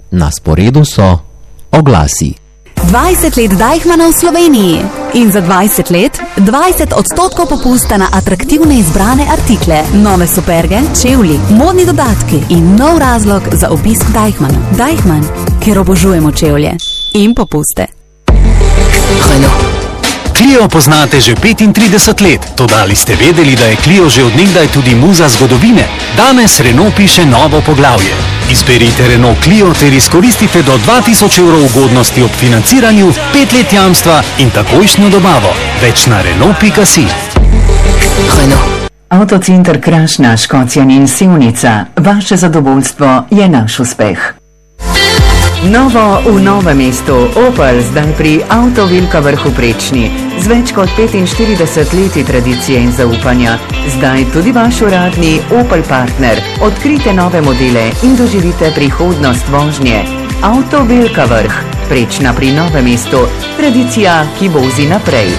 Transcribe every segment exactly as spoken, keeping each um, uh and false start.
Na sporedu so oglasi. dvajset let Deichmanna v Sloveniji in za dvajset let dvajset odstotkov popusta na atraktivne izbrane artikle, nove superge, čevlji, modni dodatki in nov razlog za obisk Deichmanna. Deichmann, kjer obožujemo čevlje in popuste. Clio poznate že petintrideset let, toda ali ste vedeli, da je Clio že od nekdaj tudi muza zgodovine? Danes Renault piše novo poglavje. Izberite Renault Clio ter izkoristite do dva tisoč evrov ugodnosti ob financiranju, pet let jamstva in takojšnjo dobavo. Več na Renault pika si. Avtocenter Krašna, Škocjan in Sevnica. Vaše zadovoljstvo je naš uspeh. Novo v Novem mestu, Opel, zdaj pri Avto Vilka Vrh v Prečni. Z več kot petinštirideset leti tradicije in zaupanja. Zdaj tudi vaš uradni Opel partner. Odkrite nove modele in doživite prihodnost vožnje. Avto Vilka Vrh, Prečna pri Novem mestu. Tradicija, ki vozi naprej.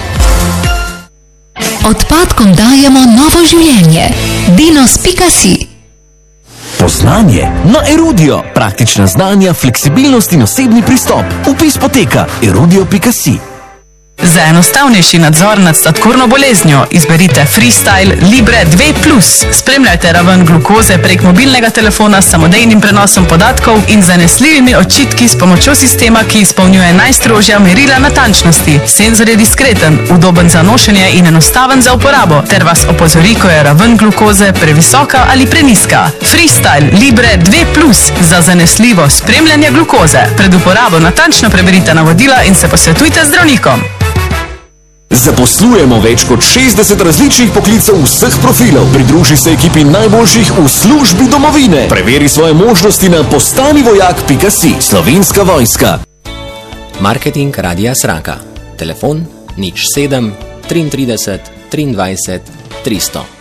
Odpadkom dajemo novo življenje. dinos pika si. Poznanje na Erudio. Praktična znanja, fleksibilnost in osebni pristop. Vpis poteka erudio pika si. Za enostavnejši nadzor nad sladkorno boleznjo izberite Freestyle Libre dve plus. Spremljajte raven glukoze prek mobilnega telefona s samodejnim prenosom podatkov in zanesljivimi očitki s pomočjo sistema, ki izpolnjuje najstrožja merila natančnosti. Senzor je diskreten, udoben za nošenje in enostaven za uporabo, ter vas opozori, ko je raven glukoze previsoka ali preniska. Freestyle Libre dve plus za zanesljivo spremljanje glukoze. Pred uporabo natančno preberite navodila in se posvetujte z zdravnikom. Zaposlujemo več kot šestdeset različnih poklicev vseh profilov. Pridruži se ekipi najboljših v službi domovine. Preveri svoje možnosti na postanivojak pika si. Slovenska vojska. Marketing Radia Sraka. Telefon nič sedem triintrideset triindvajset tristo.